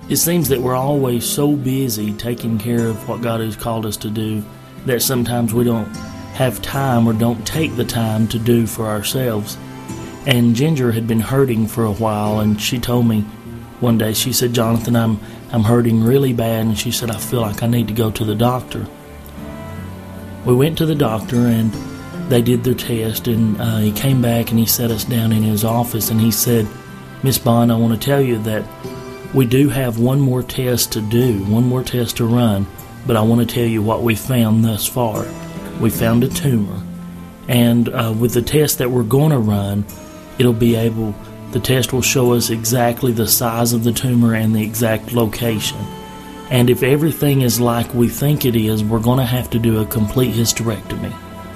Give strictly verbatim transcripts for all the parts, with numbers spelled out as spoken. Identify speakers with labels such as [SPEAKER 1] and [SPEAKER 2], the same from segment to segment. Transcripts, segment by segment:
[SPEAKER 1] It seems that we're always so busy taking care of what God has called us to do that sometimes we don't have time or don't take the time to do for ourselves. And Ginger had been hurting for a while, and she told me one day, she said, "Jonathan, I'm I'm hurting really bad," and she said, "I feel like I need to go to the doctor." We went to the doctor, and they did their test, and uh, he came back and he sat us down in his office, and he said, "Miss Bond, I want to tell you that we do have one more test to do, one more test to run, but I want to tell you what we found thus far. We found a tumor, and uh, with the test that we're going to run, it'll be able, the test will show us exactly the size of the tumor and the exact location. And if everything is like we think it is, we're going to have to do a complete hysterectomy."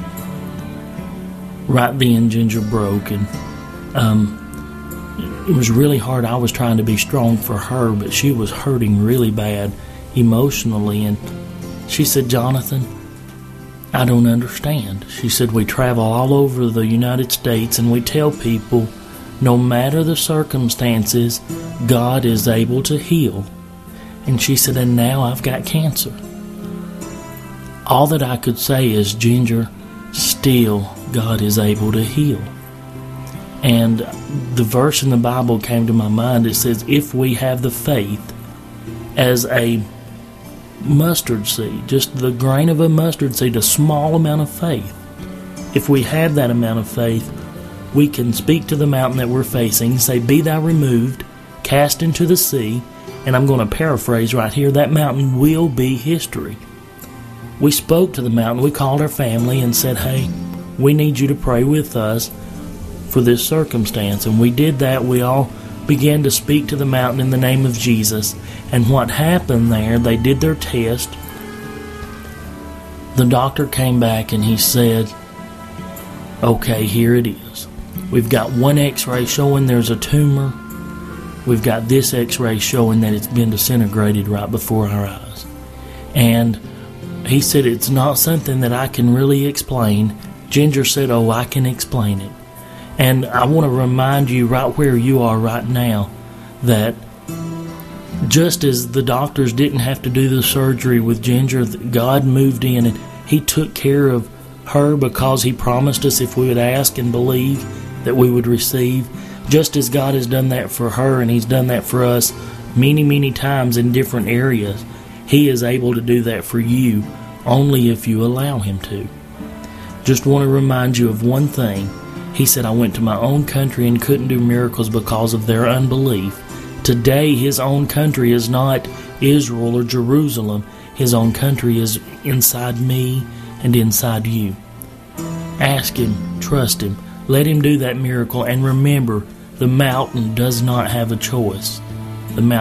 [SPEAKER 1] Right then, Ginger broke, and um, it was really hard. I was trying to be strong for her, but she was hurting really bad emotionally, and she said, "Jonathan, I don't understand." She said, "We travel all over the United States and we tell people no matter the circumstances, God is able to heal." And she said, "And now I've got cancer." All that I could say is, Ginger, still God is able to heal. And the verse in the Bible came to my mind. It says, if we have the faith as a mustard seed, just the grain of a mustard seed, a small amount of faith, if we have that amount of faith, we can speak to the mountain that we're facing, say, "Be thou removed, cast into the sea," and I'm going to paraphrase right here, that mountain will be history. We spoke to the mountain. We called our family and said, "Hey, we need you to pray with us for this circumstance." And we did that. We all began to speak to the mountain in the name of Jesus. And what happened there, they did their test. The doctor came back and he said, "Okay, here it is. We've got one x-ray showing there's a tumor. We've got this x-ray showing that it's been disintegrated right before our eyes." And he said, "It's not something that I can really explain." Ginger said, "Oh, I can explain it." And I want to remind you right where you are right now that just as the doctors didn't have to do the surgery with Ginger, God moved in and He took care of her because He promised us if we would ask and believe that we would receive. Just as God has done that for her and He's done that for us many, many times in different areas, He is able to do that for you only if you allow Him to. Just want to remind you of one thing. He said, "I went to my own country and couldn't do miracles because of their unbelief." Today, His own country is not Israel or Jerusalem. His own country is inside me and inside you. Ask Him, trust Him, let Him do that miracle, and remember, the mountain does not have a choice. The mountain